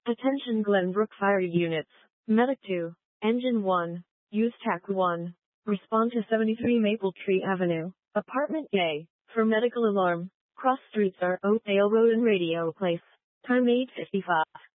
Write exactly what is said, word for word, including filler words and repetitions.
Attention Glenbrook Fire Units. Medic two. Engine one. Use T A C one. Respond to seventy-three Maple Tree Avenue, Apartment A, for medical alarm. Cross streets are Oakdale Road and Radio Place. Time eight fifty-five.